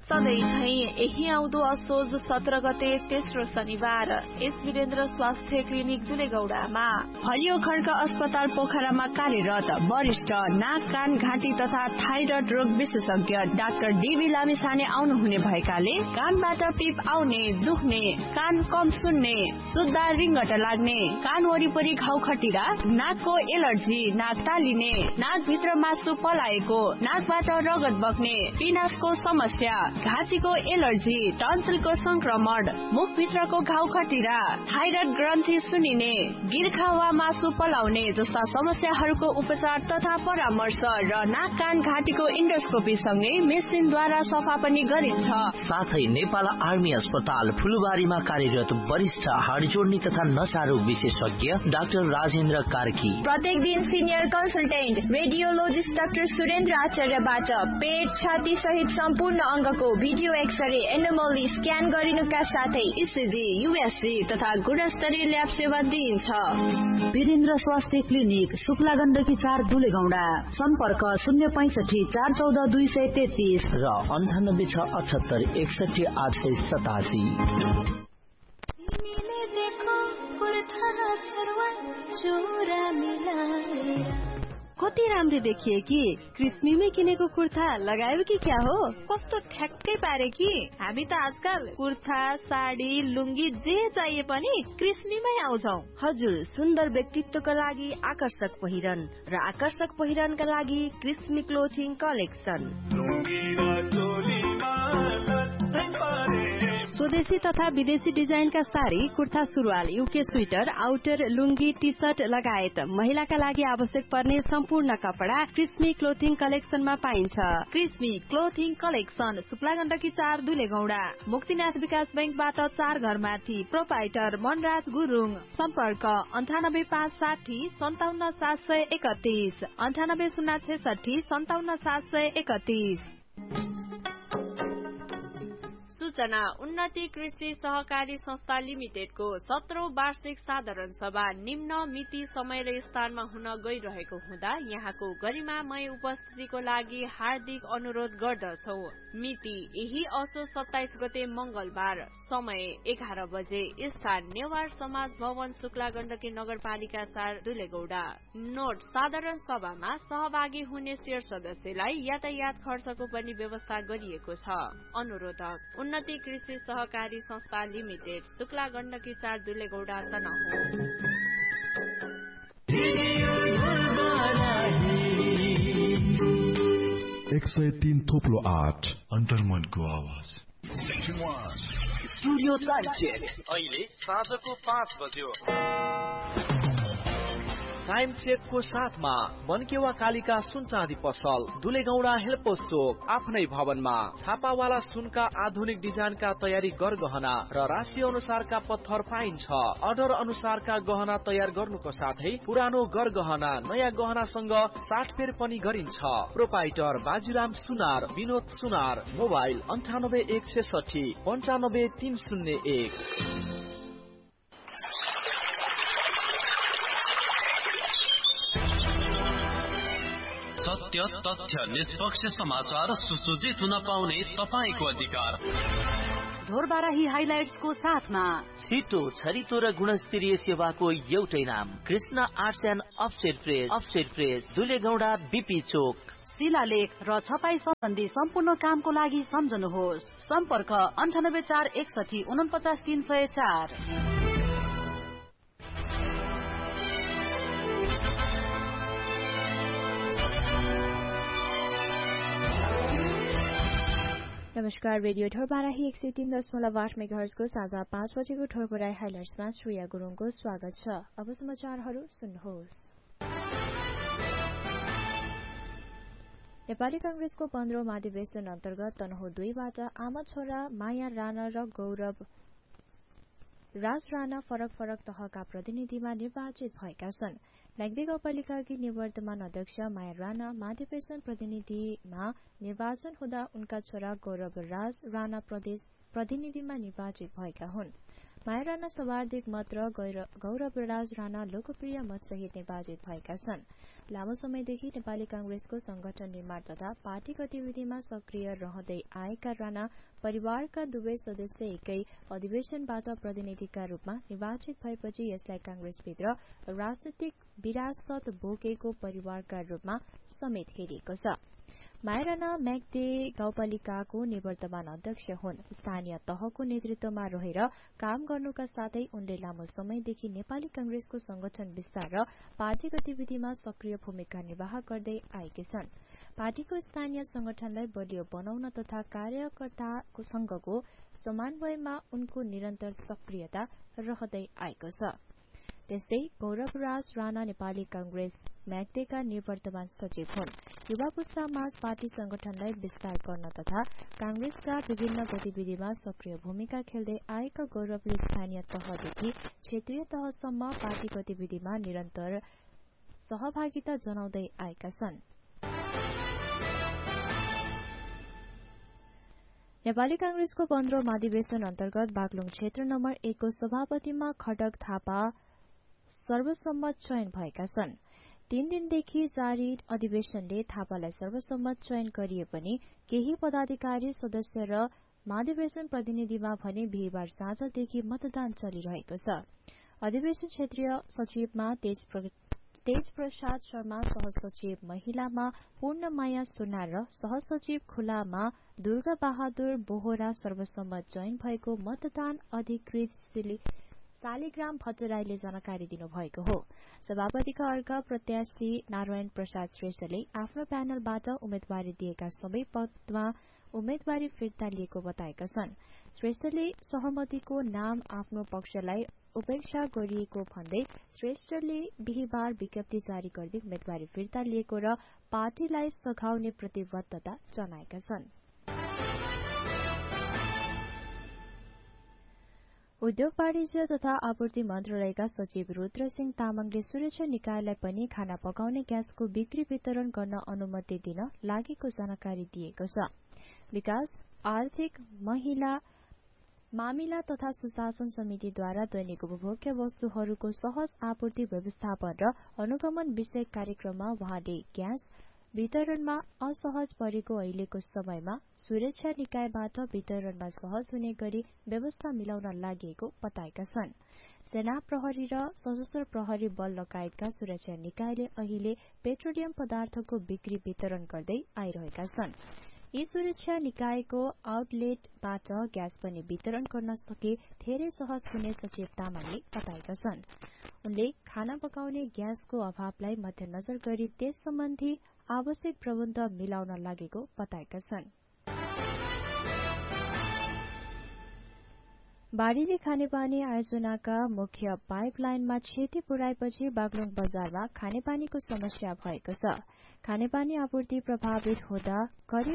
सधैँ झैं यही आउँदो असोज 17 गते तेस्रो शनिबार एस वीरेन्द्र स्वास्थ्य क्लिनिक दुलेगौडामा हरियो खड्क अस्पताल पोखरामा कार्यरत वरिष्ठ नाक कान घाँटी तथा थाइरोइड रोग विशेषज्ञ डाक्टर डीबी लामिछाने आउनुहुने भएकाले कानबाट पिप आउने, दुख्ने, कान कम सुन्ने, सुत्दा रिङ्गट लाग्ने, कान वरिपरि घाउ खटिरा, नाकको एलर्जी, नाक तालिने, नाकभित्र मासु पलाएको, नाकबाट रगत बग्ने, पिनासको समस्या, घाँटीको एलर्जी, टन्सिलको संक्रमण, मुखभित्रको घाउ खटिरा, थाइरोइड ग्रन्थि सुनिने, गिर्खा वा मासु पलाउने जस्ता समस्याहरूको उपचार तथा परामर्श र नाक कान घाँटीको इन्डोस्कोपी सँगै मेसिनद्वारा सफा पनि गरिन्छ। साथै नेपाल आर्मी अस्पताल फुलबारीमा कार्यरत वरिष्ठ हाड जोड्ने तथा नसा रोग विशेषज्ञ डाक्टर राजेन्द्र कार्की। प्रत्येक दिन senior consultant radiologist doctor Surendra आचार्यबाट पेट, छाती सहित सम्पूर्ण अङ्गको भिडियो एक्सरे, एनोमली स्क्यान गरिनुका साथै इसिजी, युएसजी तथा गुणस्तरीय ल्याब सेवा दिइन्छ। वीरेन्द्र स्वास्थ्य क्लिनिक, शुक्ला गण्डकी 4 दुलेगौडा। सम्पर्क 065 414 233 र 98 678 61 887। कति राम्रो देखिए कि कृष्णीमै किनेको कुर्ता लगायो कि क्या हो? कस्तो ठ्याक्कै पारे कि हामी त आजकल कुर्ता, साडी, लुङ्गी जे चाहिए पनि कृष्णीमै आउँछौ। हजुर, सुन्दर व्यक्तित्वका लागि आकर्षक पहिरन र आकर्षक पहिरनका लागि कृष्णी क्लोथिङ कलेक्सन। स्वदेशी तथा विदेशी डिजाइनका साडी, कुर्ता, सुरुवाल, युके स्वेटर, आउटर, लुङ्गी, टी शर्ट लगायत महिलाका लागि आवश्यक पर्ने सम्पूर्ण कपडा कृष्मी क्लोथिङ कलेक्सनमा पाइन्छ। कृष्मी क्लोथिङ कलेक्सन, शुक्ला गण्डकी 4 दुलेगौडा, मुक्तिनाथ विकास बैंकबाट 4 घर माथि। प्रोपाइटर मनराज गुरुङ। सम्पर्क 98560 57 731 98066 57 731। सूचना उन्नति कृषि सहकारी संस्था लिमिटेडको 17औं वार्षिक साधारण सभा निम्न मिति समय र स्थानमा हुन गइरहेको हुँदा यहाँको गरिमामय उपस्थितिको लागि हार्दिक अनुरोध गर्दछौ। मिति यही असोज 27 गते मंगलबार, समय 11 बजे, स्थान नेवार समाज भवन, शुक्ला गण्डकी नगरपालिका 4 दुलेगौडा। नोट, साधारण सभामा सहभागी हुने शेर सदस्यलाई यातायात खर्चको पनि व्यवस्था गरिएको छ। अनुरोधक उन्नति कृषि सहकारी संस्था लिमिटेड, शुक्ला गण्डकी 4 दुलेगौडा तनहुँ। 103 थोप्लो 8 अन्तर्मनको आवाज। स्टुडियो टाइम चेक अहिले साँझको 5 बज्यो। टाइम चेकको साथमा बनकेवा कालिका सुन चाँदी पसल, दुलेगौडा हेल्पोस चोक, आफ्नै भवनमा। छापावाला सुनका आधुनिक डिजाइनका तयारी गरगहना र राशि अनुसारका पत्थर पाइन्छ। अर्डर अनुसारका गहना तयार गर्नुको साथै पुरानो गरगहना नयाँ गहनासँग साटफेर पनि गरिन्छ। प्रोपाइटर बाजुराम सुनार, विनोद सुनार। मोबाइल 98 166 95 301। सत्य, तथ्य, निष्पक्ष समाचार सुसज्जित हुन पाउने तपाईको अधिकार। ढोरबाराही हाइलाइट्सको साथमा छिटो, छरितो र गुणस्तरीय सेवाको एउटै नाम, Krishna arts and offset press, दुलेगौडा BP चोक। शिलालेख र छपाई सम्बन्धी सम्पूर्ण कामको लागि सम्झनुहोस्। सम्पर्क 98 461 49 304। नमस्कार, रेडियो ढोरबाराही 103.8 मेगाहर्जको साँझ 5 बजेको ढोरबराई हाइलाइट्समा श्रेया गुरुङको स्वागत छ। अब समाचारहरू सुन्नुहोस्। नेपाली कांग्रेसको 15औं महाधिवेशन अन्तर्गत तनहुँ 2 बाट आमा छोरा माया राणा र गौरव राज राणा फरक फरक तहका प्रतिनिधिमा निर्वाचित भएका छन्। नागरिक गाउँपालिकाकी निवर्तमान अध्यक्ष माया राणा महाधिवेशन प्रतिनिधिमा निर्वाचन हुँदा उनका छोरा गौरव राज राणा प्रदेश प्रतिनिधिमा निर्वाचित भएका हुन्। माया राणा सर्वाधिक मत र गौरवराज राणा लोकप्रिय मत सहित निर्वाचित भएका छन्। लामो समयदेखि नेपाली कांग्रेसको संगठन निर्माण तथा पार्टी गतिविधिमा सक्रिय रहँदै आएका राणा परिवारका दुवै सदस्य एकै अधिवेशनबाट प्रतिनिधिका रूपमा निर्वाचित भएपछि यसलाई कांग्रेसभित्र राजनीतिक विरासत बोकेको परिवारका रूपमा समेत हेरिएको छ। माया राणा म्याग्दी गाउँपालिकाको निवर्तमान अध्यक्ष हुन्। स्थानीय तहको नेतृत्वमा रहेर काम गर्नुका साथै उनले लामो समयदेखि नेपाली कांग्रेसको संगठन विस्तार र पार्टी गतिविधिमा सक्रिय भूमिका निर्वाह गर्दै आएकी छन्। पार्टीको स्थानीय संगठनलाई बलियो बनाउन तथा कार्यकर्ताको संघको समन्वयमा उनको निरन्तर सक्रियता रहँदै आएको छ। त्यस्तै गौरवराज राणा नेपाली कांग्रेस म्याग्दीका निवर्तमान सचिव हुन्। युवा पुस्तामा पार्टी संगठनलाई विस्तार गर्न तथा कांग्रेसका विभिन्न गतिविधिमा सक्रिय भूमिका खेल्दै आएका गौरवले स्थानीय तहदेखि क्षेत्रीय तहसम्म पार्टी गतिविधिमा निरन्तर सहभागिता जनाउँदै आएका छन्। नेपाली कांग्रेसको 15औं महाधिवेशन अन्तर्गत बागलुङ क्षेत्र नम्बर 1 को सभापतिमा खड्ग थापा सर्वसम्मत चयन भएका छन्। 3 दिनदेखि जारी अधिवेशनले थापालाई सर्वसम्मत चयन गरिए पनि केही पदाधिकारी सदस्य र महाधिवेशन प्रतिनिधिमा भने बिहीबार साँझदेखि मतदान चलिरहेको छ। अधिवेशन क्षेत्रीय सचिवमा तेज प्रसाद शर्मा, सहसचिव महिलामा पूर्णमाया सुनार र सहसचिव खुलामा दुर्गा बहादुर बोहरा सर्वसम्मत चयन भएको मतदान अधिकृत शालिग्राम भट्टराईले जानकारी दिनुभएको हो। सभापतिका अर्का प्रत्याशी नारायण प्रसाद श्रेष्ठले आफ्नो प्यानलबाट उम्मेदवारी दिएका सबै पदमा उम्मेदवारी फिर्ता लिएको बताएका छन्। श्रेष्ठले सहमतिको नाम आफ्नो पक्षलाई उपेक्षा गरिएको भन्दै श्रेष्ठले बिहीबार विज्ञप्ति जारी गर्दै उम्मेदवारी फिर्ता लिएको र पार्टीलाई सघाउने प्रतिबद्धता जनाएका छन्। उद्योग वाणिज्य तथा आपूर्ति मन्त्रालयका सचिव रुद्रसिंह तामाङले सुरक्षा निकायलाई पनि खाना पकाउने ग्यासको बिक्री वितरण गर्न अनुमति दिन लागेको जानकारी दिएको छ। विकास आर्थिक मामिला तथा सुशासन समितिद्वारा दैनिक उपभोग्य वस्तुहरूको सहज आपूर्ति व्यवस्थापन र अनुगमन विषय कार्यक्रममा वहाँले ग्यास वितरणमा असहज परेको अहिलेको समयमा सुरक्षा निकायबाट वितरणमा सहज हुने गरी व्यवस्था मिलाउन लागेको बताएका छन्। सेना प्रहरी र सशस्त्र प्रहरी बल लगायतका सुरक्षा निकायले अहिले पेट्रोलियम पदार्थको बिक्री वितरण गर्दै आइरहेका छन्। यी सुरक्षा निकायको आउटलेटबाट ग्यास पनि वितरण गर्न सके धेरै सहज हुने सचिव तामाङले बताएका छन्। उनले खाना पकाउने ग्यासको अभावलाई मध्यनजर गरी त्यस सम्बन्धी आवश्यक प्रबन्ध मिलाउन लागेको बताएका छन्। बाढीले खानेपानी आयोजनाका मुख्य पाइपलाइनमा क्षति पुर्याएपछि बागलुङ बजारमा खानेपानीको समस्या भएको छ। खानेपानी आपूर्ति प्रभावित हुँदा करिब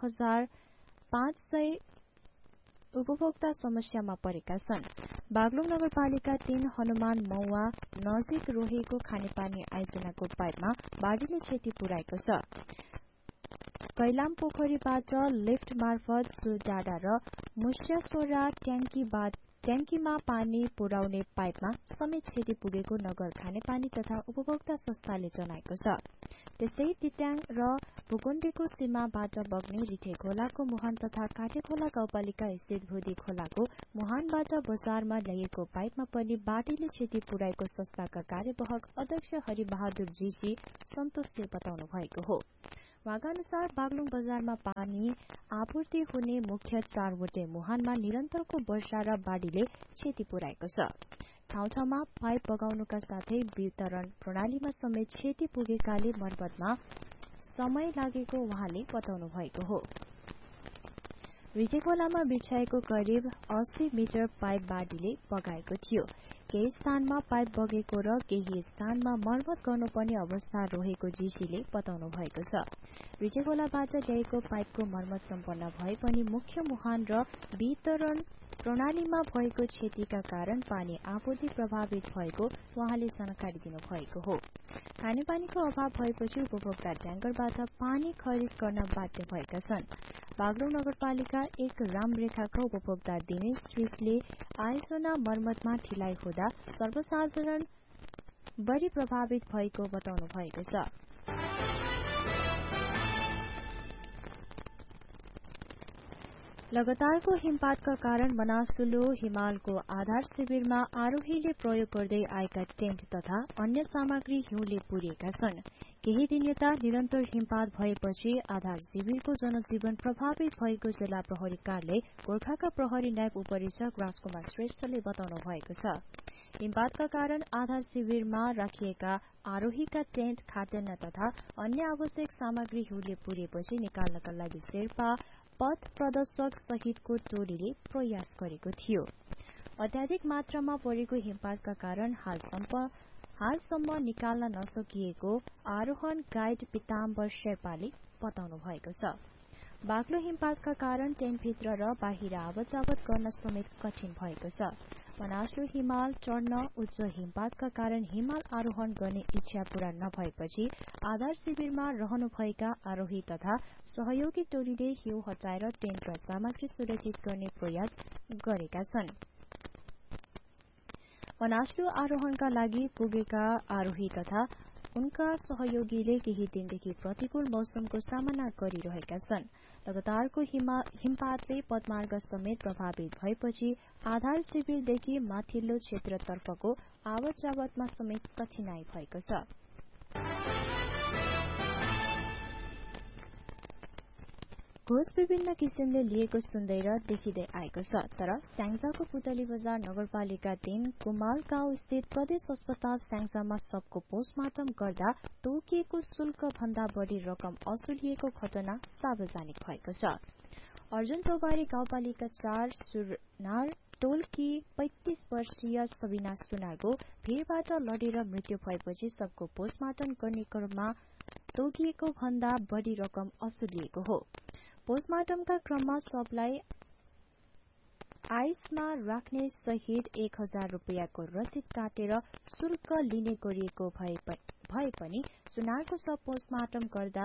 4500 उपभोक्ता समस्यामा परेका छन्। बागलुङ नगरपालिका 3 हनुमान मौवा नजिक रहेको खानेपानी आयोजनाको पाइपमा बाढीले क्षति पुर्याएको छ। कैलाम पोखरीबाट लिफ्ट मार्फत सुडाडा र मुस्यासोरा ट्याङ्कीमा पानी पुर्याउने पाइपमा समेत क्षति पुगेको नगर खानेपानी तथा उपभोक्ता संस्थाले जनाएको छ। त्यस्तै तित्याङ र भुकुण्डेको सीमाबाट बग्ने रिठे खोलाको मुहान तथा काटेखोला गाउँपालिका स्थित भुदी खोलाको मुहानबाट बजारमा ल्याइएको पाइपमा पनि बाढीले क्षति पुर्याएको संस्थाका कार्यवाहक अध्यक्ष हरिबहादुर जीजी सन्तोषले बताउनु भएको हो। उहाँका अनुसार बागलुङ बजारमा पानी आपूर्ति हुने मुख्य 4वटै मुहानमा निरन्तरको वर्षा र बाढीले क्षति पुर्याएको छ। ठाउँ ठाउँमा पाइप बगाउनुका साथै वितरण प्रणालीमा समेत क्षति पुगेकाले मर्मतमा समय लागेको उहाँले बताउनु भएको हो। रिजेखोलामा बिछाएको करिब 80 मिटर पाइप बाढीले बगाएको थियो। केही स्थानमा पाइप बगेको र केही स्थानमा मर्मत गर्नुपर्ने अवस्था रहेको जीसीले बताउनु भएको छ। रिजेखोलाबाट ल्याएको पाइपको मर्मत सम्पन्न भए पनि मुख्य मुहान र वितरण प्रणालीमा भएको क्षतिका कारण पानी आपूर्ति प्रभावित भएको उहाँले जानकारी दिनुभएको हो। खानेपानीको अभाव भएपछि उपभोक्ता ट्याङ्करबाट पानी खरिद गर्न बाध्य भएका छन्। बागलुङ नगरपालिका 1 रामरेखाका उपभोक्ता दिनेश श्रीषले आयोजना मर्मतमा ढिलाइ हुँदा सर्वसाधारण बढी प्रभावित भएको बताउनु भएको छ। लगातारको हिमपातका कारण मनासुलु हिमालको आधार शिविरमा आरोहीले प्रयोग गर्दै आएका टेन्ट तथा अन्य सामग्री हिउँले पुरिएका छन्। केही दिन यता निरन्तर हिमपात भएपछि आधार शिविरको जनजीवन प्रभावित भएको जिल्ला प्रहरी कार्यालय गोर्खाका प्रहरी नायब उपरीक्षक राजकुमार श्रेष्ठले बताउनु भएको छ। हिमपातका कारण आधार शिविरमा राखिएका आरोहीका टेन्ट, खाद्यान्न तथा अन्य आवश्यक सामग्री हिउँले पुरिएपछि निकाल्नका लागि शेर्पा पथ प्रदर्शक सहितको टोलीले प्रयास गरेको थियो। अत्याधिक मात्रामा परेको हिमपातका कारण हालसम्म निकाल्न नसकिएको आरोहण गाइड पिताम्बर शेर्पाले बताउनु भएको छ। बाक्लो हिमपातका कारण टेन्टभित्र र बाहिर आवत-जावत गर्न समेत कठिन भएको छ। मनासलु हिमाल चढ्न उच्च हिमपातका कारण हिमाल आरोहण गर्ने इच्छा पूरा नभएपछि आधार शिविरमा रहनुभएका आरोही तथा सहयोगी टोलीले हिउँ हटाएर टेन्ट र सामग्री सुरक्षित गर्ने प्रयास गरेका छन्। मनासलु आरोहणका लागि पुगेका आरोही तथा उनका सहयोगीले केही दिनदेखि प्रतिकूल मौसमको सामना गरिरहेका छन्। लगातारको हिमपातले पदमार्ग समेत प्रभावित भएपछि आधार शिविरदेखि माथिल्लो क्षेत्रतर्फको आवत जावतमा समेत कठिनाई भएको छ। घोष विभिन्न किसिमले लिएको सुन्दै र देखिँदै आएको छ, तर स्याङ्जाको पुतली बजार नगरपालिका 3 कुमाल गाउँ स्थित प्रदेश अस्पताल स्याङ्जामा सबको पोस्टमार्टम गर्दा तोकिएको शुल्क भन्दा बढी रकम असुलिएको घटना सार्वजनिक भएको छ। अर्जुन चौबारी गाउँपालिका 4 सुनार टोलकी 35 वर्षीय सबिना सुनारको भीड़बाट लडेर मृत्यु भएपछि सबको पोस्टमार्टम गर्ने क्रममा तोकिएको भन्दा बढी रकम असुलिएको हो। पोस्टमार्टमका क्रममा सबलाई आइसमा राख्ने सहित 1000 रुपियाँको रसिद काटेर शुल्क लिने गरिएको भए पनि सुनारको सब पोस्टमार्टम गर्दा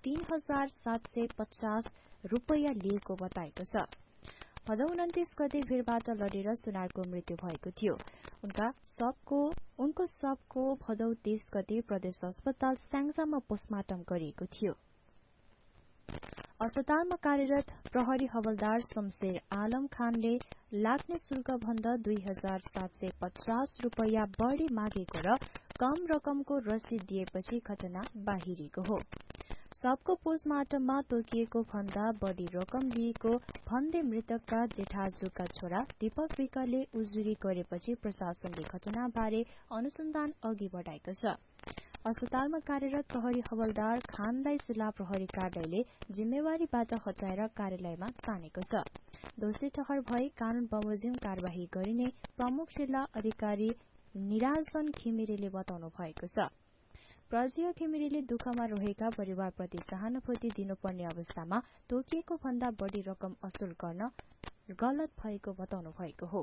3750 रुपियाँ लिएको बताएको छ। भदौ 29 गते भीड़बाट लडेर सुनारको मृत्यु भएको थियो। उनको शवको भदौ 30 गते प्रदेश अस्पताल स्याङ्जामा पोस्टमार्टम गरिएको थियो। अस्पतालमा कार्यरत प्रहरी हवलदार शमशेर आलम खानले लाग्ने शुल्क भन्दा 2750 रुपियाँ बढी मागेको र कम रकमको रसिद दिएपछि घटना बाहिरिएको हो। सबको पोस्टमार्टममा तोकिएको भन्दा बढी रकम लिएको भन्दै मृतकका जेठाजुका छोरा दीपक विकले उजुरी गरेपछि प्रशासनले घटनाबारे अनुसन्धान अघि बढाएको छ। अस्पतालमा कार्यरत प्रहरी हवलदार खानलाई जिल्ला प्रहरी कार्यालयले जिम्मेवारीबाट हटाएर कार्यालयमा तानेको छ। दोषी ठहर भए कानून बमोजिम कार्यवाही गरिने प्रमुख जिल्ला अधिकारी निराजन घिमिरेले बताउनु भएको छ। प्रज्य घिमिरेले दुःखमा रहेका परिवारप्रति सहानुभूति दिनुपर्ने अवस्थामा तोकिएको भन्दा बढी रकम असुल गर्न गलत भएको बताउनु भएको हो।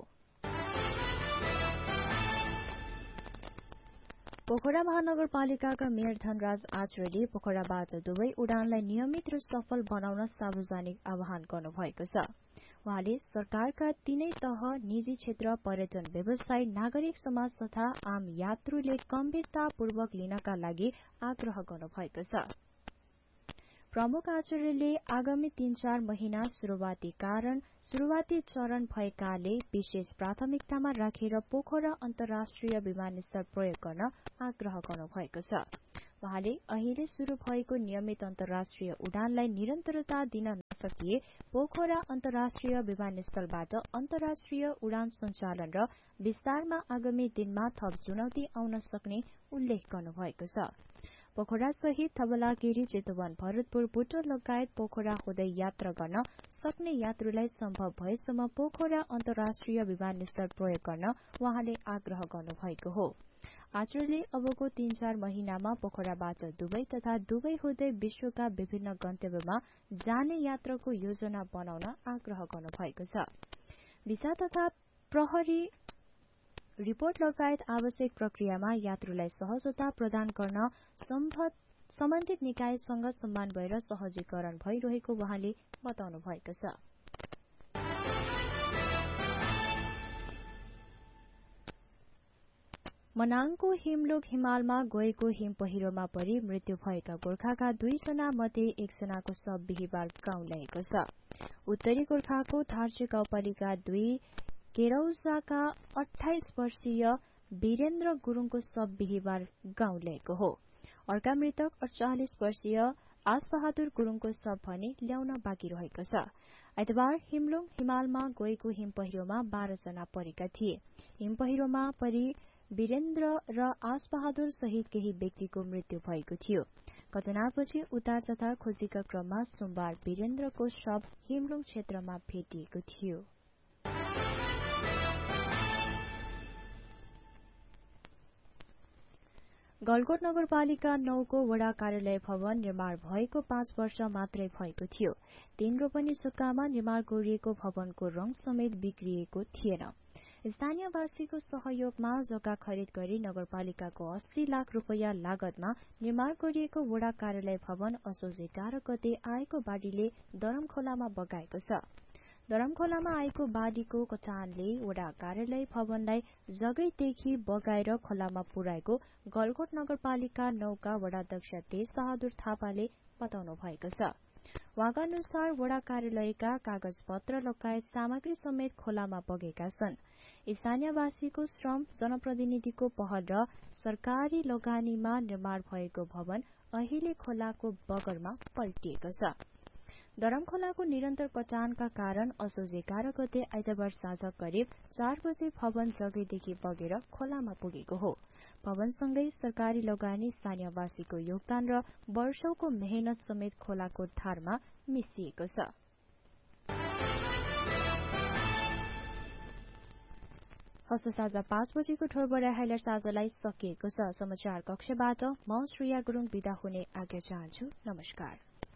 पोखरा महानगरपालिकाका मेयर धनराज आचार्यले पोखराबाट दुवै उडानलाई नियमित र सफल बनाउन सार्वजनिक आह्वान गर्नुभएको छ। उहाँले सरकारका तीनै तह निजी क्षेत्र, पर्यटन व्यवसाय, नागरिक समाज तथा आम यात्रुले गम्भीरतापूर्वक लिनका लागि आग्रह गर्नुभएको छ। प्रमुख आचार्यले आगामी 3-4 महिना सुरुवाती चरण भएकाले विशेष प्राथमिकतामा राखेर पोखरा अन्तर्राष्ट्रिय विमानस्थल प्रयोग गर्न आग्रह गर्नुभएको छ। उहाँले अहिले शुरू भएको नियमित अन्तर्राष्ट्रिय उडानलाई निरन्तरता दिन नसकिए पोखरा अन्तर्राष्ट्रिय विमानस्थलबाट अन्तर्राष्ट्रिय उडान सञ्चालन र विस्तारमा आगामी दिनमा थप चुनौती आउन सक्ने उल्लेख गर्नुभएको छ। पोखरा सहित थबलागिरी, चितवन, भरतपुर, बुटोल लगायत पोखरा हुँदै यात्रा गर्न सक्ने यात्रुलाई सम्भव भएसम्म पोखरा अन्तर्राष्ट्रिय विमानस्थल प्रयोग गर्न उहाँले आग्रह गर्नुभएको हो। आचार्यले अबको 3-4 महिनामा पोखराबाट दुबई तथा दुबई हुँदै विश्वका विभिन्न गन्तव्यमा जाने यात्राको योजना बनाउन आग्रह गर्नुभएको छ। भिसा तथा प्रहरी रिपोर्ट लगायत आवश्यक प्रक्रियामा यात्रुलाई सहजता प्रदान गर्न सम्बन्धित निकायसँग सम्मान भएर सहजीकरण भइरहेको उहाँले बताउनु भएको छ। मनाङको हिमलुक हिमालमा गएको हिम पहिरोमा परि मृत्यु भएका गोर्खाका 2 जना मध्ये 1 जनाको शव बिहिबार गाउँ ल्याएको छ। उत्तरी गोर्खाको धार्चे गाउँपालिका 2 केरौजाका 28 वर्षीय वीरेन्द्र गुरुङको शव बिहिबार गाउँ ल्याएको हो। अर्का मृतक 48 वर्षीय आसबहादुर गुरुङको शव भने ल्याउन बाँकी रहेको छ। आइतबार हिमलुङ हिमालमा गएको हिम पहिरोमा 12 जना परेका थिए। हिम पहिरोमा परि वीरेन्द्र र आसबहादुर सहित केही व्यक्तिको मृत्यु भएको थियो। घटनापछि उद्धार तथा खोजीका क्रममा सोमबार वीरेन्द्रको शव हिमलुङ क्षेत्रमा भेटिएको थियो। गलकोट नगरपालिका 9 को वडा कार्यालय भवन निर्माण भएको 5 वर्ष मात्रै भएको थियो। 3 रोपनी सुक्कामा निर्माण गरिएको भवनको रंग समेत बिग्रिएको थिएन। स्थानीयवासीको सहयोगमा जग्गा खरिद गरी नगरपालिकाको 80 लाख रुपैयाँ लागतमा निर्माण गरिएको वडा कार्यालय भवन असोज 11 गते आएको बाढीले दरमखोलामा बगाएको छ। दरमखोलामा आएको बाढीको कटानले वडा कार्यालय भवनलाई जगैदेखि बगाएर खोलामा पुर्याएको गलकोट नगरपालिका 9 का वडाध्यक्ष तेज बहादुर थापाले बताउनु भएको छ। उहाँका अनुसार वडा कार्यालयका कागजपत्र लगायत सामग्री समेत खोलामा बगेका छन्। स्थानीयवासीको श्रम, जनप्रतिनिधिको पहल र सरकारी लगानीमा निर्माण भएको भवन अहिले खोलाको बगरमा पल्टिएको छ। दरमखोलाको निरन्तर कटानका कारण असोज 11 गते आइतबार साँझ करिब 4 बजे भवन जगैदेखि बगेर खोलामा पुगेको हो। भवनसँगै सरकारी लगानी, स्थानीयवासीको योगदान र वर्षौंको मेहनत समेत खोलाको धारमा मिसिएको छ। हस्त साँझ 5 बजेको ठोरबडा हाइलाइट साँझलाई सकिएको छ। समाचार कक्षबाट म श्रेया गुरुङ बिदा हुने आज्ञा चाहन्छु। नमस्कार।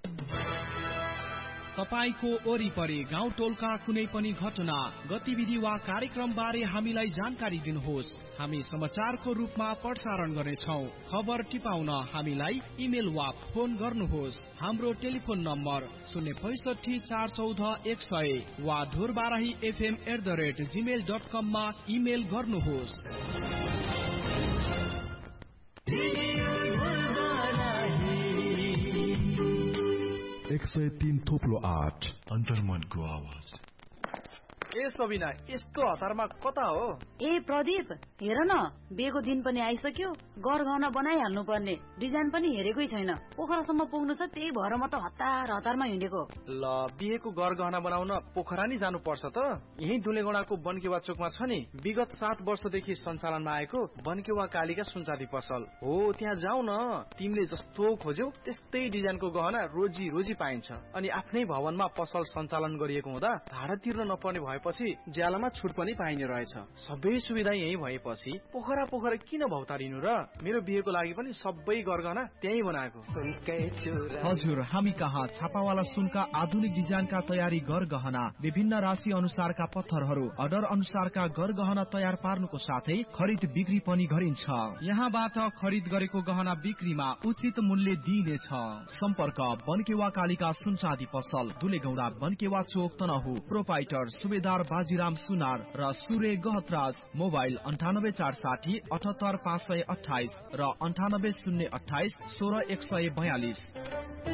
तपाईको वरिपरि गाउँ टोलका कुनै पनि घटना, गतिविधि वा कार्यक्रम बारे हामीलाई जानकारी दिनुहोस्। हामी समाचारको रूपमा प्रसारण गर्नेछौं। खबर टिपाउन हामीलाई इमेल वा फोन गर्नुहोस्। हाम्रो टेलिफोन नम्बर 065 414 100 वा ढोरबाराही fm@gmail.com मा इमेल गर्नुहोस्। 103.8 अन्तर्मनको आवाज। ए सबिना, यस्तो हतारमा कता हो? ए प्रदीप, हेर न, बिहेको दिन पनि आइसक्यो। गरगहना बनाइहाल्नु पर्ने, डिजाइन पनि हेरेकै छैन। पोखरासम्म पुग्नु छ, त्यही भएर म त हतारमा हिँडेको। ल, बिहेको गरगहना बनाउन पोखरा नि जानु पर्छ त? यही दुलेगौडाको बनकेवा चोकमा छ नि, विगत 7 वर्षदेखि सञ्चालनमा आएको बनकेवा कालिका सुनचाँदी पसल हो। त्यहाँ जाऊ न। तिमीले जस्तो खोज्यौ त्यस्तै डिजाइनको गहना रोजी पाइन्छ। अनि आफ्नै भवनमा पसल सञ्चालन गरिएको हुँदा भाडा तिर्न नपर्ने भएपछि ज्यालामा छुट पनि पाइने रहेछ। सबै सुविधा यही भएपछि पोखरा किन भौतारिनु र? मेरो बिहेको लागि पनि सबै गरगहना त्यही बनाएको। हजुर, हामी कहाँ छापावाला सुनका आधुनिक डिजाइनका तयारी गरगहना, विभिन्न राशि अनुसारका पत्थरहरू, अर्डर अनुसारका गरगहना तयार पार्नुको साथै खरिद बिक्री पनि गरिन्छ। यहाँबाट खरिद गरेको गहना बिक्रीमा उचित मूल्य दिइनेछ। सम्पर्क बनकेवा कालिका सुनचाँदी पसल, दुलेगौडा, बनकेवा चोक, तनहु। प्रोपाइटर सुबेदार बाजीराम सुनार र सुरे गहतराज। मोबाइल 98460 78528 र 98028 16142।